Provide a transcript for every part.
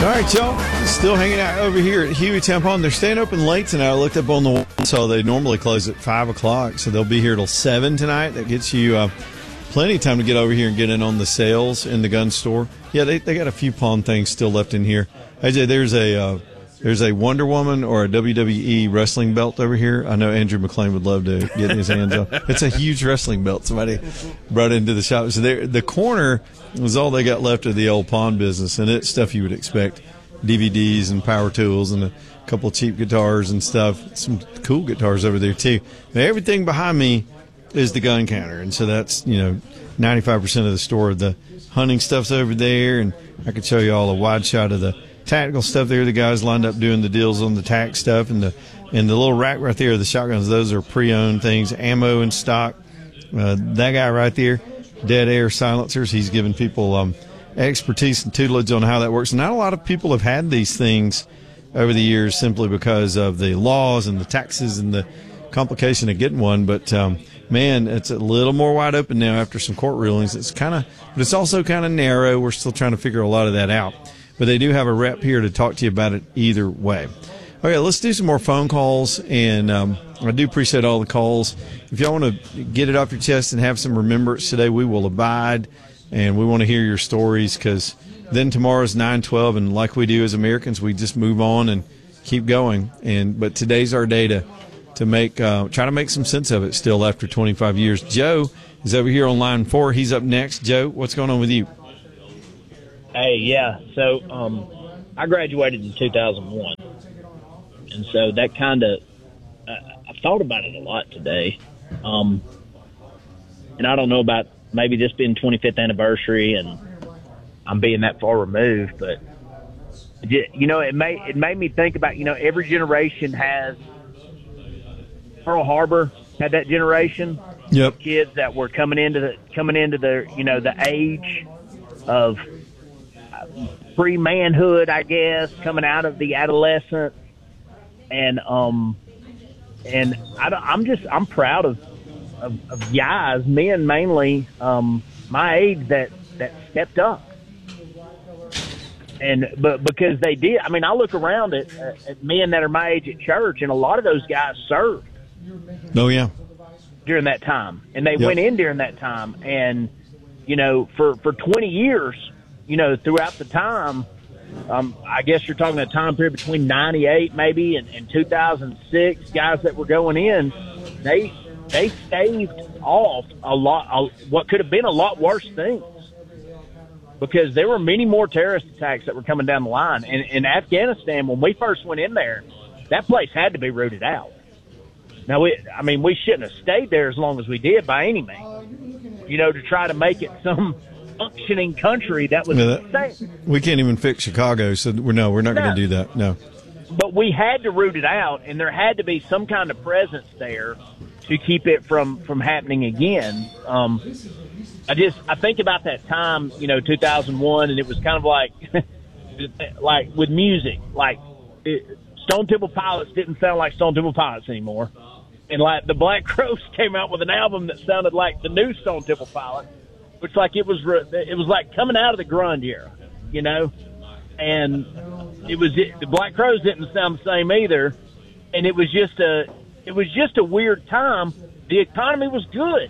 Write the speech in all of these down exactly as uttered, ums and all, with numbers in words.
right, y'all. Still hanging out over here at Huey Tampon. They're staying open late tonight. I looked up on the wall, so they normally close at five o'clock. So they'll be here till seven tonight. That gets you uh, plenty of time to get over here and get in on the sales in the gun store. Yeah, they they got a few pawn things still left in here. A J, there's a uh, there's a Wonder Woman or a W W E wrestling belt over here. I know Andrew McLean would love to get his hands on. It's a huge wrestling belt somebody brought into the shop. So there, the corner was all they got left of the old pawn business, and it's stuff you would expect. D V Ds and power tools and a couple of cheap guitars and stuff. Some cool guitars over there, too. Now, everything behind me is the gun counter, and so that's, you know, ninety-five percent of the store. The hunting stuff's over there, and I could show you all a wide shot of the tactical stuff there. The guys lined up doing the deals on the tack stuff, and the and the little rack right there, the shotguns, those are pre-owned things, ammo in stock. Uh, that guy right there, dead air silencers, he's giving people um, expertise and tutelage on how that works. Not a lot of people have had these things over the years simply because of the laws and the taxes and the complication of getting one. But, um, man, it's a little more wide open now after some court rulings. It's kind of, but it's also kind of narrow. We're still trying to figure a lot of that out. But they do have a rep here to talk to you about it either way. Okay, let's do some more phone calls, and um, I do appreciate all the calls. If y'all want to get it off your chest and have some remembrance today, we will abide, and we want to hear your stories, because then tomorrow's nine twelve, and like we do as Americans, we just move on and keep going. And but today's our day to, to make uh, try to make some sense of it still after twenty-five years. Joe is over here on line four. He's up next. Joe, what's going on with you? Hey, yeah. So um, I graduated in two thousand one. And so that kind of, uh, I've thought about it a lot today. Um, and I don't know about maybe this being twenty-fifth anniversary and I'm being that far removed, but, you know, it made, it made me think about, you know, every generation has, Pearl Harbor had that generation. Yep. Kids that were coming into the, coming into the, you know, the age of pre-manhood, I guess, coming out of the adolescent. And, um, and I don't, I'm just, I'm proud of, of, of guys, men mainly, um, my age that, that stepped up. And, but because they did, I mean, I look around at, at men that are my age at church, and a lot of those guys served. Oh, yeah. During that time. And they Yep. went in during that time. And, you know, for, for twenty years, you know, throughout the time, Um, I guess you're talking a time period between ninety-eight maybe and, and two thousand six, guys that were going in, they they staved off a lot, a, what could have been a lot worse things, because there were many more terrorist attacks that were coming down the line. And in Afghanistan, when we first went in there, that place had to be rooted out. Now, we, I mean, we shouldn't have stayed there as long as we did by any means, you know, to try to make it some functioning country that was Yeah, that, insane. we can't even fix Chicago, so we're, no, we're not No. going to do that. No. But we had to root it out, and there had to be some kind of presence there to keep it from, from happening again. Um, I just I think about that time, you know, two thousand one, and it was kind of like like with music, like it, Stone Temple Pilots didn't sound like Stone Temple Pilots anymore, and like the Black Crowes came out with an album that sounded like the new Stone Temple Pilots. It's like it was it was like coming out of the grunge era, you know, and it was it, the Black Crowes didn't sound the same either, and it was just a it was just a weird time. The economy was good.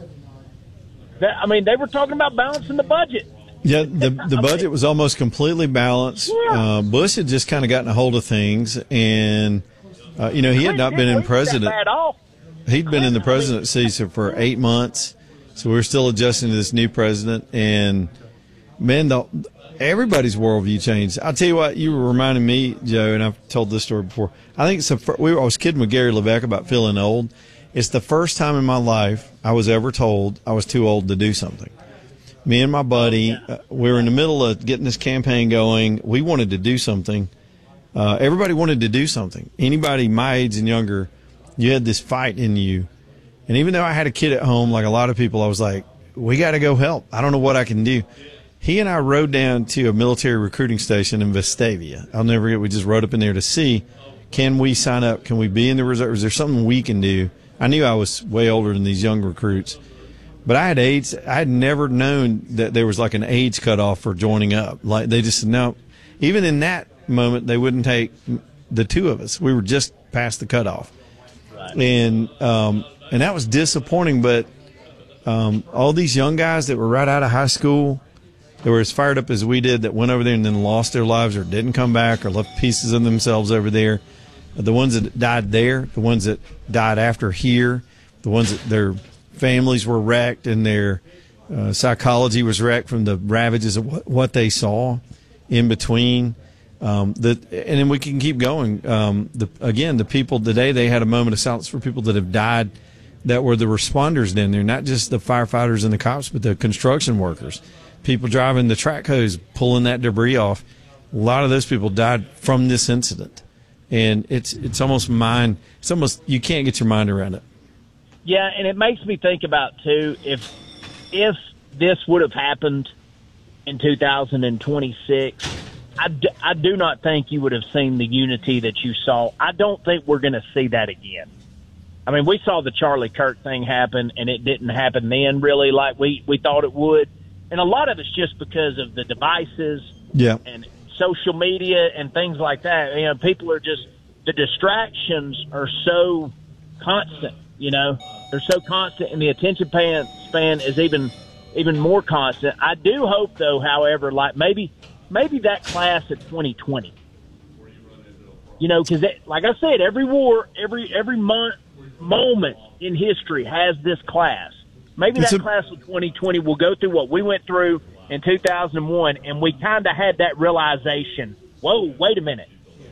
That, I mean, they were talking about balancing the budget. Yeah, the the budget was almost completely balanced. Yeah. Uh, Bush had just kind of gotten a hold of things, and uh, you know he had not been in president. He'd been in the presidency for eight months. So we're still adjusting to this new president, and man, the, everybody's worldview changed. I'll tell you what, you were reminding me, Joe, and I've told this story before. I think it's the, we were, I was kidding with Gary Levesque about feeling old. It's the first time in my life I was ever told I was too old to do something. Me and my buddy, uh, we were in the middle of getting this campaign going. We wanted to do something. Uh, everybody wanted to do something. Anybody my age and younger, you had this fight in you. And even though I had a kid at home, like a lot of people, I was like, we got to go help. I don't know what I can do. He and I rode down to a military recruiting station in Vestavia. I'll never forget, we just rode up in there to see, can we sign up? Can we be in the reserve? Is there something we can do? I knew I was way older than these young recruits. But I had AIDS. I had never known that there was like an age cutoff for joining up. Like they just said, no. even in that moment, they wouldn't take the two of us. We were just past the cutoff. Right. And, um, and that was disappointing, but um, all these young guys that were right out of high school, that were as fired up as we did, that went over there and then lost their lives or didn't come back or left pieces of themselves over there, the ones that died there, the ones that died after here, the ones that their families were wrecked and their uh, psychology was wrecked from the ravages of what, what they saw in between. Um, the, and then we can keep going. Um, the, again, the people today, they had a moment of silence for people that have died that were the responders down there, not just the firefighters and the cops, but the construction workers, people driving the track hose, pulling that debris off. A lot of those people died from this incident. And it's it's almost mind, it's almost, you can't get your mind around it. Yeah, and it makes me think about, too, if if this would have happened in two thousand twenty-six, I, d- I do not think you would have seen the unity that you saw. I don't think we're going to see that again. I mean, we saw the Charlie Kirk thing happen, and it didn't happen then really like we, we thought it would. And a lot of it's just because of the devices yeah. and social media and things like that. You know, people are just, the distractions are so constant, you know. They're so constant, and the attention span, span is even even more constant. I do hope, though, however, like maybe maybe that class of twenty twenty, you know, because like I said, every war, every every month, moment in history has this class. Maybe it's that a, class of twenty twenty will go through what we went through in two thousand one, and we kind of had that realization, whoa, wait a minute.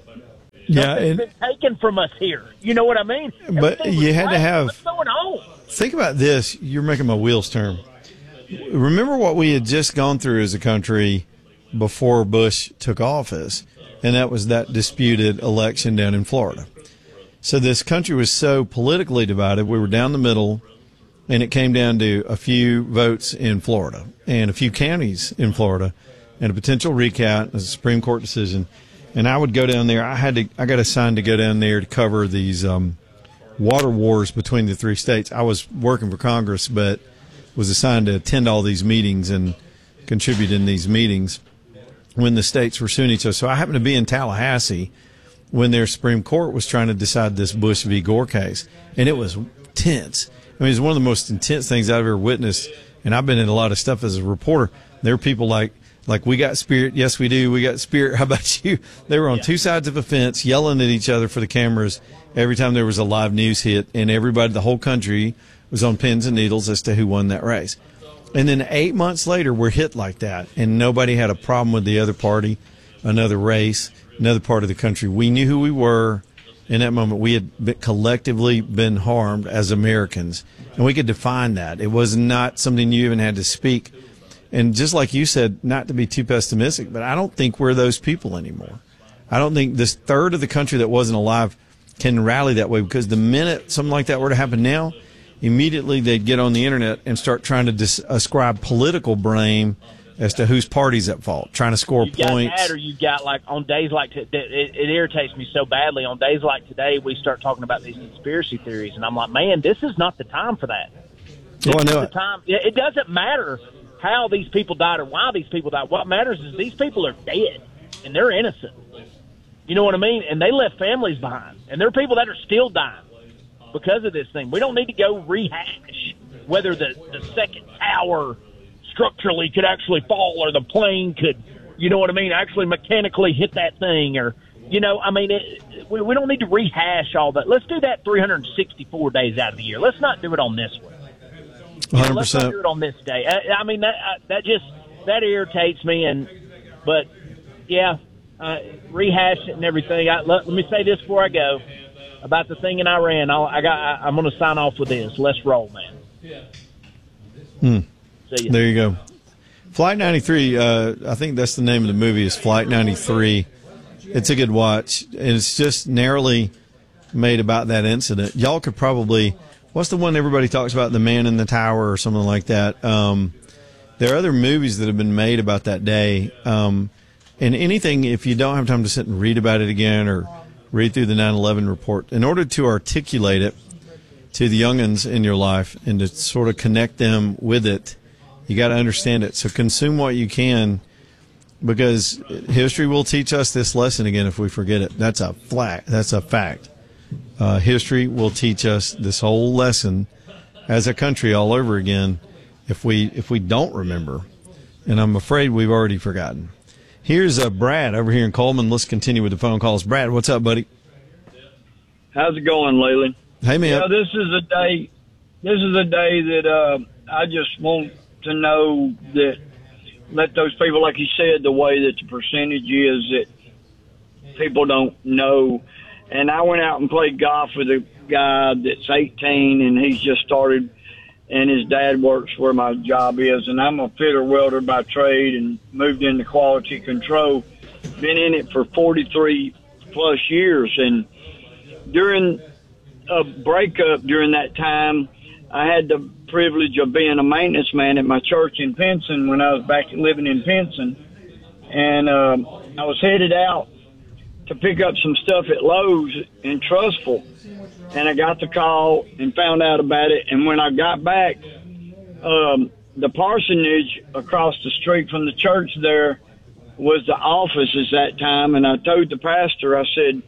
Yeah, it's been taken from us here. You know what I mean? But you had right. to have. What's going on? Think about this. You're making my wheels turn. Remember what we had just gone through as a country before Bush took office, and that was that disputed election down in Florida. So this country was so politically divided. We were down the middle, and it came down to a few votes in Florida and a few counties in Florida and a potential recount, a Supreme Court decision. And I would go down there. I had to. I got assigned to go down there to cover these um, water wars between the three states. I was working for Congress, but was assigned to attend all these meetings and contribute in these meetings when the states were suing each other. So I happened to be in Tallahassee when their Supreme Court was trying to decide this Bush v. Gore case, and it was tense. I mean, it was one of the most intense things I've ever witnessed, and I've been in a lot of stuff as a reporter. There were people like, like, we got spirit. Yes, we do. We got spirit. How about you? They were on yeah. two sides of a fence yelling at each other for the cameras every time there was a live news hit, and everybody, the whole country, was on pins and needles as to who won that race. And then eight months later, we're hit like that, and nobody had a problem with the other party, another race, another part of the country. We knew who we were in that moment. We had been collectively been harmed as Americans, and we could define that. It was not something you even had to speak. And just like you said, not to be too pessimistic, but I don't think we're those people anymore. I don't think this third of the country that wasn't alive can rally that way, because the minute something like that were to happen now, immediately they'd get on the internet and start trying to dis- ascribe political blame as to whose party's at fault, trying to score you points. Got that, or you got, like, on days like t- it, it irritates me so badly. On days like today, we start talking about these conspiracy theories, and I'm like, man, this is not the time for that. This oh, I know is the time. It doesn't matter how these people died or why these people died. What matters is these people are dead, and they're innocent. You know what I mean? And they left families behind, and there are people that are still dying because of this thing. We don't need to go rehash whether the, the second tower structurally could actually fall, or the plane could, you know what I mean, actually mechanically hit that thing, or, you know, I mean, it, we, we don't need to rehash all that. Let's do that three hundred sixty-four days out of the year. Let's not do it on this one. one hundred percent. Let's not do it on this day. I, I mean, that that just, that irritates me, and, but, yeah, uh, rehash it and everything. I, let, let me say this before I go about the thing in Iran. I'll, I got, I, I'm going to sign off with this. Let's roll, man. Hmm. There you go. Flight ninety-three, uh, I think that's the name of the movie, is Flight ninety-three. It's a good watch, and it's just narrowly made about that incident. Y'all could probably, what's the one everybody talks about, The Man in the Tower or something like that? Um, there are other movies that have been made about that day. Um, and anything, if you don't have time to sit and read about it again or read through the nine eleven report, in order to articulate it to the youngins in your life and to sort of connect them with it, you got to understand it. So consume what you can because history will teach us this lesson again if we forget it. That's a flat. That's a fact. Uh, history will teach us this whole lesson as a country all over again if we if we don't remember. And I'm afraid we've already forgotten. Here's uh, Brad over here in Coleman. Let's continue with the phone calls. Brad, what's up, buddy? How's it going, Leland? Hey, man. Yeah, this is a day. This is a day that uh, I just want to know that let those people, like you said, the way that the percentage is that people don't know. And I went out and played golf with a guy that's eighteen, and he's just started, and his dad works where my job is. And I'm a fitter welder by trade and moved into quality control. Been in it for forty-three plus years. And during a breakup during that time, I had the privilege of being a maintenance man at my church in Pinson when I was back living in Pinson. And uh, I was headed out to pick up some stuff at Lowe's in Trustful, and I got the call and found out about it. And when I got back, um, the parsonage across the street from the church there was the offices that time, and I told the pastor, I said,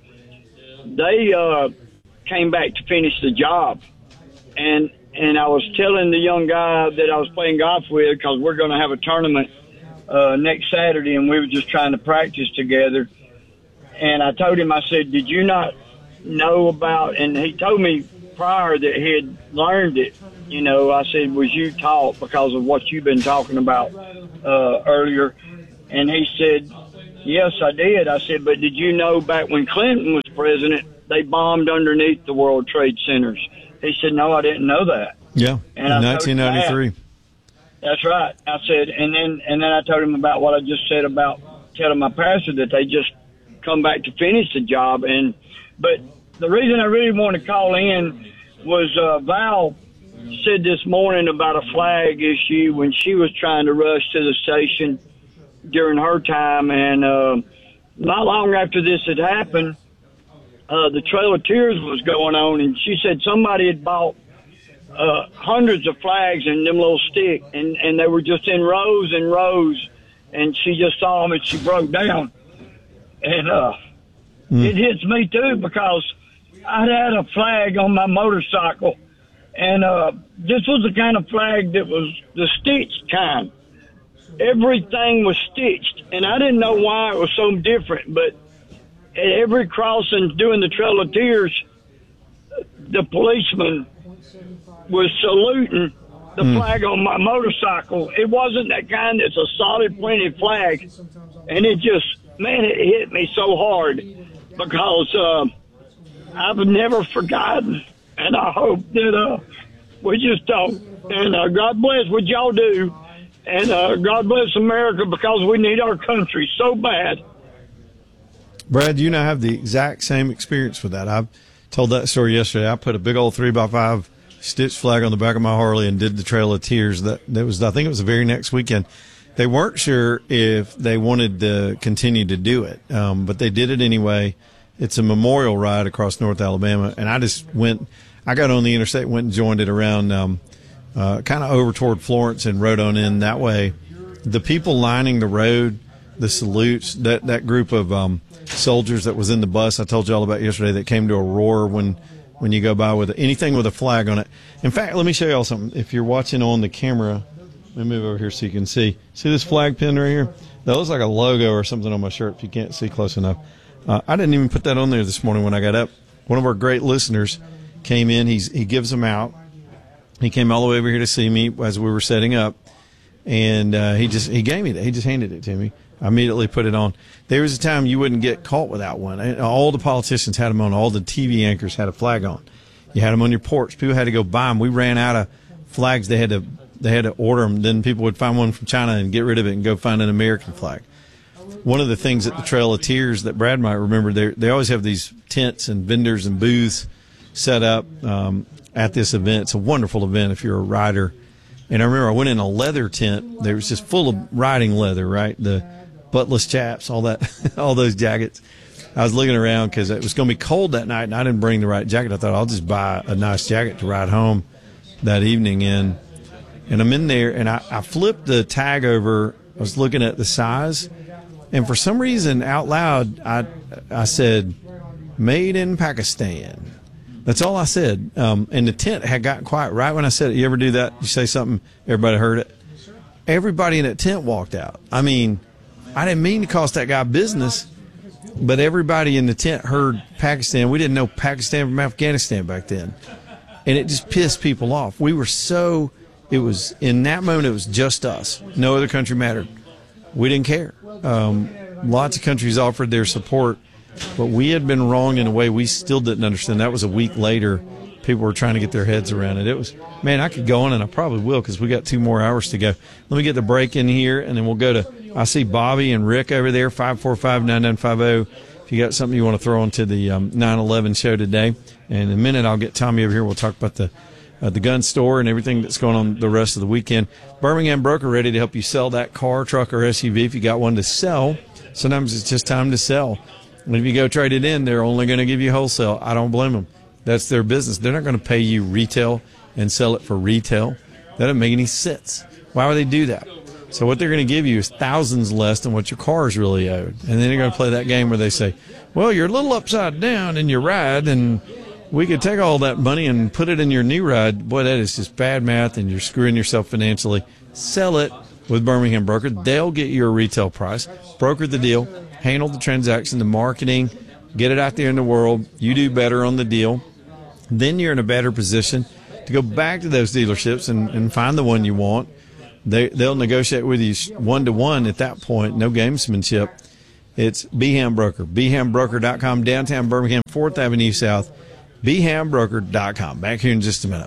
they uh, came back to finish the job. And and I was telling the young guy that I was playing golf with, because we're going to have a tournament uh, next Saturday, and we were just trying to practice together. And I told him, I said, did you not know about, and he told me prior that he had learned it. You know, I said, was you taught because of what you've been talking about uh, earlier? And he said, yes, I did. I said, but did you know back when Clinton was president, they bombed underneath the World Trade Centers? He said, no, I didn't know that. Yeah, and in nineteen ninety-three. That. That's right. I said, and then and then I told him about what I just said about telling my pastor that they just come back to finish the job. And but the reason I really want to call in was uh, Val said this morning about a flag issue when she was trying to rush to the station during her time. And uh, not long after this had happened, uh, the Trail of Tears was going on, and she said somebody had bought uh, hundreds of flags in them little sticks, and, and they were just in rows and rows, and she just saw them and she broke down. And uh, mm. it hits me, too, because I had a flag on my motorcycle, and uh, this was the kind of flag that was the stitched kind. Everything was stitched, and I didn't know why it was so different, but at every crossing doing the Trail of Tears, the policeman was saluting the mm. flag on my motorcycle. It wasn't that kind that's a solid pointed flag, and it just... Man, it hit me so hard because uh, I've never forgotten, and I hope that uh, we just don't. And uh, God bless what y'all do, and uh, God bless America, because we need our country so bad. Brad, you and I have the exact same experience with that. I told that story yesterday. I put a big old three by five stitch flag on the back of my Harley and did the Trail of Tears. That, that was, I think it was the very next weekend. They weren't sure if they wanted to continue to do it, um, but they did it anyway. It's a memorial ride across North Alabama, and I just went – I got on the interstate, went and joined it around um, uh, kind of over toward Florence and rode on in that way. The people lining the road, the salutes, that, that group of um, soldiers that was in the bus I told you all about yesterday that came to a roar when, when you go by with anything with a flag on it. In fact, let me show you all something. If you're watching on the camera – let me move over here so you can see. See this flag pin right here? That looks like a logo or something on my shirt if you can't see close enough. Uh, I didn't even put that on there this morning when I got up. One of our great listeners came in. He's, he gives them out. He came all the way over here to see me as we were setting up, and uh, he just he gave me that. He just handed it to me. I immediately put it on. There was a time you wouldn't get caught without one. And all the politicians had them on. All the T V anchors had a flag on. You had them on your porch. People had to go buy them. We ran out of flags. They had to They had to order them. Then people would find one from China and get rid of it and go find an American flag. One of the things at the Trail of Tears that Brad might remember, they they always have these tents and vendors and booths set up um, at this event. It's a wonderful event if you're a rider. And I remember I went in a leather tent. There was just full of riding leather, right? The buttless chaps, all that, all those jackets. I was looking around because it was going to be cold that night, and I didn't bring the right jacket. I thought I'll just buy a nice jacket to ride home that evening in. And I'm in there, and I, I flipped the tag over. I was looking at the size, And for some reason, out loud, I I said, "Made in Pakistan." That's all I said. Um, and the tent had gotten quiet right when I said it. You ever do that? You say something, everybody heard it. Everybody in that tent walked out. I mean, I didn't mean to cost that guy business, but everybody in the tent heard Pakistan. We didn't know Pakistan from Afghanistan back then. And it just pissed people off. We were so, it was, in that moment, it was just us. No other country mattered. We didn't care. Um, lots of countries offered their support, but we had been wrong in a way we still didn't understand. That was a week later. People were trying to get their heads around it. It was, man, I could go on, and I probably will because we got two more hours to go. Let me get the break in here, and then we'll go to, I see Bobby and Rick over there, five four five, nine nine five zero. If you got something you want to throw into the um, nine eleven show today. And in a minute, I'll get Tommy over here. We'll talk about the uh, the gun store and everything that's going on the rest of the weekend. Birmingham Broker ready to help you sell that car, truck, or S U V if you got one to sell. Sometimes it's just time to sell. And if you go trade it in, they're only going to give you wholesale. I don't blame them. That's their business. They're not going to pay you retail and sell it for retail. That doesn't make any sense. Why would they do that? So what they're going to give you is thousands less than what your car is really owed. And then they're going to play that game where they say, well, you're a little upside down in your ride, and we could take all that money and put it in your new ride. Boy, that is just bad math, and you're screwing yourself financially. Sell it with Birmingham Broker. They'll get you a retail price. Broker the deal. Handle the transaction, the marketing. Get it out there in the world. You do better on the deal. Then you're in a better position to go back to those dealerships and, and find the one you want. They, they'll negotiate with you one-to-one at that point. No gamesmanship. It's Beham Broker. Beham Broker dot com, downtown Birmingham, fourth Avenue South. Beham Broker dot com. Back here in just a minute.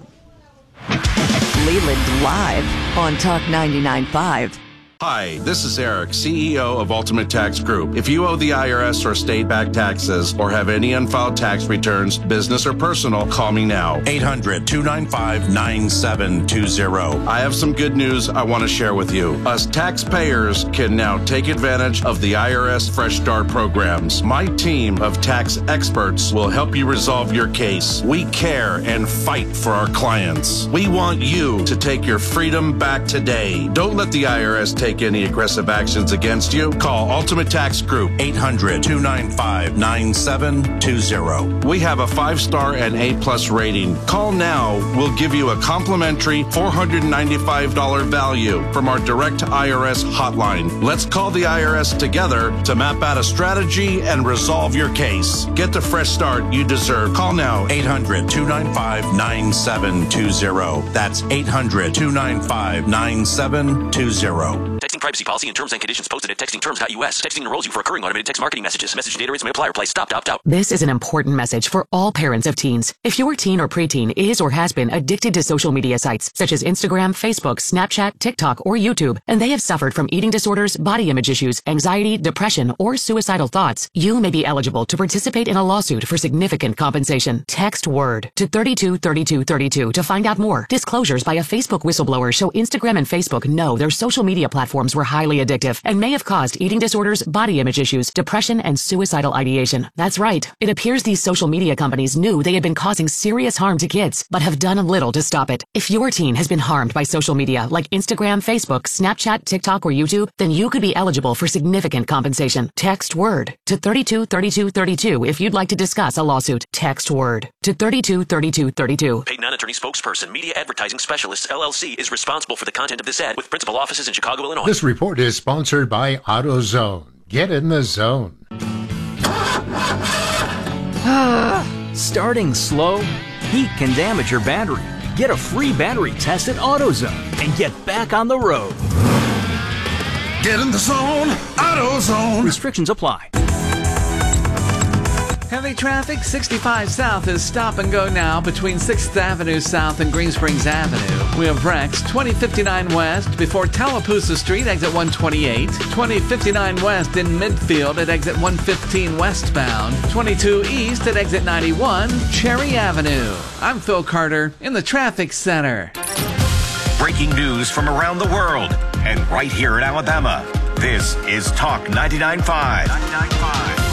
Leland live on Talk ninety-nine point five. Hi, this is Eric, C E O of Ultimate Tax Group. If you owe the I R S or state-backed taxes or have any unfiled tax returns, business or personal, call me now. eight hundred, two nine five, nine seven two zero. I have some good news I want to share with you. Us taxpayers can now take advantage of the I R S Fresh Start programs. My team of tax experts will help you resolve your case. We care and fight for our clients. We want you to take your freedom back today. Don't let the I R S take any aggressive actions against you. Call Ultimate Tax Group. eight hundred, two nine five, nine seven two zero. We have a five-star and A-plus rating. Call now. We'll give you a complimentary four hundred ninety-five dollars value from our direct I R S hotline. Let's call the I R S together to map out a strategy and resolve your case. Get the fresh start you deserve. Call now. eight hundred, two nine five, nine seven two zero. That's eight hundred, two nine five, nine seven two zero. Texting privacy policy and terms and conditions posted at texting terms dot U S. Texting enrolls you for recurring automated text marketing messages. Message data rates may apply. Reply stop, opt out. This is an important message for all parents of teens. If your teen or preteen is or has been addicted to social media sites such as Instagram, Facebook, Snapchat, TikTok, or YouTube, and they have suffered from eating disorders, body image issues, anxiety, depression, or suicidal thoughts, you may be eligible to participate in a lawsuit for significant compensation. Text WORD to thirty-two thirty-two thirty-two to find out more. Disclosures by a Facebook whistleblower show Instagram and Facebook know their social media platforms were highly addictive and may have caused eating disorders, body image issues, depression, and suicidal ideation. That's right. It appears these social media companies knew they had been causing serious harm to kids, but have done little to stop it. If your teen has been harmed by social media like Instagram, Facebook, Snapchat, TikTok, or YouTube, then you could be eligible for significant compensation. Text WORD to thirty-two thirty-two thirty-two if you'd like to discuss a lawsuit. Text WORD to thirty-two thirty-two thirty-two. Paid non-attorney spokesperson, Media Advertising Specialists, L L C, is responsible for the content of this ad with principal offices in Chicago, Illinois. This report is sponsored by AutoZone. Get in the zone. Starting slow? Heat can damage your battery. Get a free battery test at AutoZone and get back on the road. Get in the zone, AutoZone. Restrictions apply. Heavy traffic, sixty-five South is stop and go now between sixth Avenue South and Green Springs Avenue. We have wrecks, twenty fifty-nine West before Tallapoosa Street, exit one twenty-eight. twenty fifty-nine West in Midfield at exit one fifteen westbound. twenty-two East at exit ninety-one, Cherry Avenue. I'm Phil Carter in the Traffic Center. Breaking news from around the world and right here in Alabama. This is Talk ninety-nine point five. ninety-nine point five.